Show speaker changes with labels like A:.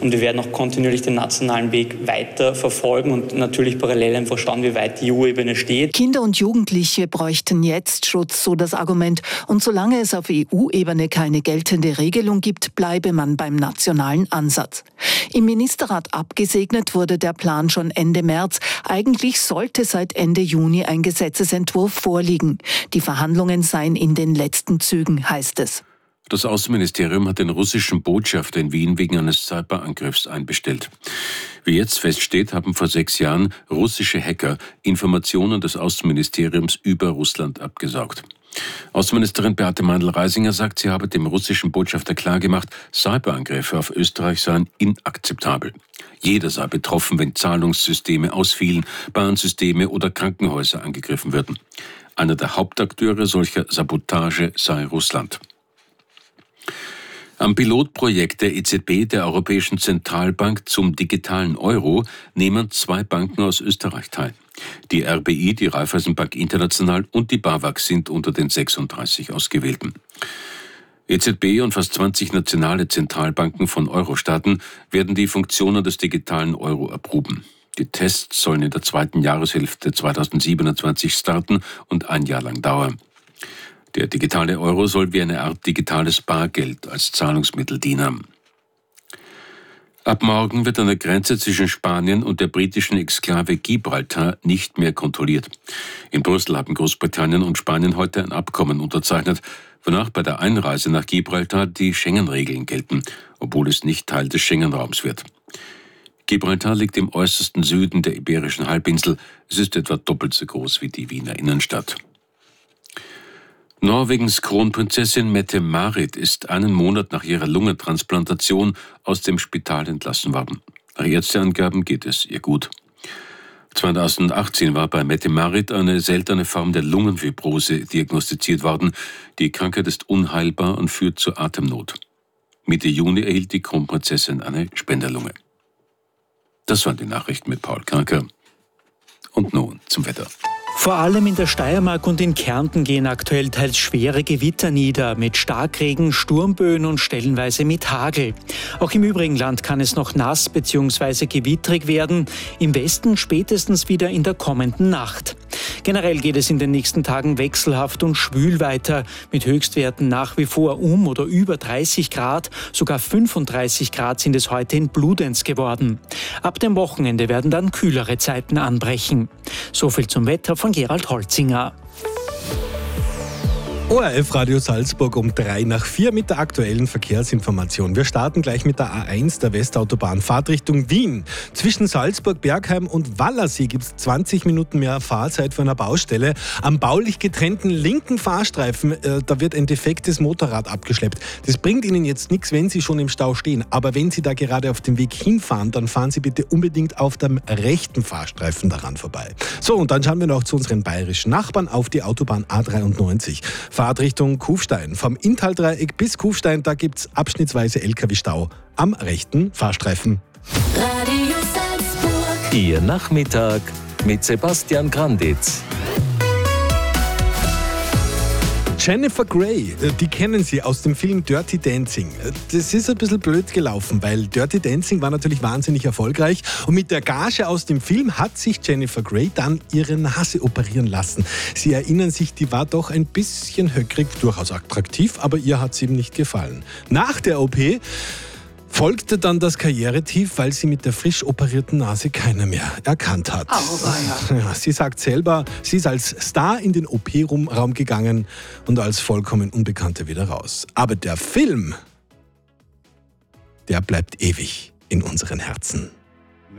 A: Und wir werden auch kontinuierlich den nationalen Weg weiter verfolgen und natürlich parallel einfach schauen, wie weit die EU-Ebene steht.
B: Kinder und Jugendliche bräuchten jetzt Schutz, so das Argument. Und solange es auf EU-Ebene keine geltende Regelung gibt, bleibe man beim nationalen Ansatz. Im Ministerrat abgesegnet wurde der Plan schon Ende März. Eigentlich sollte seit Ende Juni ein Gesetzesentwurf vorliegen. Die Verhandlungen seien in den letzten Zügen, heißt es.
C: Das Außenministerium hat den russischen Botschafter in Wien wegen eines Cyberangriffs einbestellt. Wie jetzt feststeht, haben vor 6 Jahren russische Hacker Informationen des Außenministeriums über Russland abgesaugt. Außenministerin Beate Meindl-Reisinger sagt, sie habe dem russischen Botschafter klargemacht, Cyberangriffe auf Österreich seien inakzeptabel. Jeder sei betroffen, wenn Zahlungssysteme ausfielen, Bahnsysteme oder Krankenhäuser angegriffen würden. Einer der Hauptakteure solcher Sabotage sei Russland. Am Pilotprojekt der EZB, der Europäischen Zentralbank, zum digitalen Euro nehmen 2 Banken aus Österreich teil. Die RBI, die Raiffeisenbank International und die BAWAG sind unter den 36 Ausgewählten. EZB und fast 20 nationale Zentralbanken von Euro-Staaten werden die Funktionen des digitalen Euro erproben. Die Tests sollen in der 2. Jahreshälfte 2027 starten und 1 Jahr lang dauern. Der digitale Euro soll wie eine Art digitales Bargeld als Zahlungsmittel dienen. Ab morgen wird an der Grenze zwischen Spanien und der britischen Exklave Gibraltar nicht mehr kontrolliert. In Brüssel haben Großbritannien und Spanien heute ein Abkommen unterzeichnet, wonach bei der Einreise nach Gibraltar die Schengen-Regeln gelten, obwohl es nicht Teil des Schengen-Raums wird. Gibraltar liegt im äußersten Süden der Iberischen Halbinsel. Es ist etwa doppelt so groß wie die Wiener Innenstadt. Norwegens Kronprinzessin Mette-Marit ist einen Monat nach ihrer Lungentransplantation aus dem Spital entlassen worden. Nach Ärzteangaben geht es ihr gut. 2018 war bei Mette-Marit eine seltene Form der Lungenfibrose diagnostiziert worden. Die Krankheit ist unheilbar und führt zu Atemnot. Mitte Juni erhielt die Kronprinzessin eine Spenderlunge. Das waren die Nachrichten mit Paul Kranker. Und nun zum Wetter.
D: Vor allem in der Steiermark und in Kärnten gehen aktuell teils schwere Gewitter nieder, mit Starkregen, Sturmböen und stellenweise mit Hagel. Auch im übrigen Land kann es noch nass bzw. gewittrig werden, im Westen spätestens wieder in der kommenden Nacht. Generell geht es in den nächsten Tagen wechselhaft und schwül weiter, mit Höchstwerten nach wie vor oder über 30 Grad, sogar 35 Grad sind es heute in Bludenz geworden. Ab dem Wochenende werden dann kühlere Zeiten anbrechen. So viel zum Wetter von Gerald Holzinger.
E: ORF Radio Salzburg um 3:04 mit der aktuellen Verkehrsinformation. Wir starten gleich mit der A1 der Westautobahn, Fahrtrichtung Wien. Zwischen Salzburg, Bergheim und Wallersee gibt es 20 Minuten mehr Fahrzeit für eine Baustelle. Am baulich getrennten linken Fahrstreifen, da wird ein defektes Motorrad abgeschleppt. Das bringt Ihnen jetzt nichts, wenn Sie schon im Stau stehen. Aber wenn Sie da gerade auf dem Weg hinfahren, dann fahren Sie bitte unbedingt auf dem rechten Fahrstreifen daran vorbei. So, und dann schauen wir noch zu unseren bayerischen Nachbarn auf die Autobahn A93. Fahrtrichtung Kufstein. Vom Inntal-Dreieck bis Kufstein, da gibt es abschnittsweise LKW-Stau am rechten Fahrstreifen.
F: Radio Salzburg.
G: Ihr Nachmittag mit Sebastian Granditz.
E: Jennifer Grey, die kennen Sie aus dem Film Dirty Dancing. Das ist ein bisschen blöd gelaufen, weil Dirty Dancing war natürlich wahnsinnig erfolgreich und mit der Gage aus dem Film hat sich Jennifer Grey dann ihre Nase operieren lassen. Sie erinnern sich, die war doch ein bisschen höckrig, durchaus attraktiv, aber ihr hat es eben nicht gefallen. Nach der OP folgte dann das Karrieretief, weil sie mit der frisch operierten Nase keiner mehr erkannt hat. Ja, sie sagt selber, sie ist als Star in den OP-Raum gegangen und als vollkommen Unbekannte wieder raus. Aber der Film, der bleibt ewig in unseren Herzen.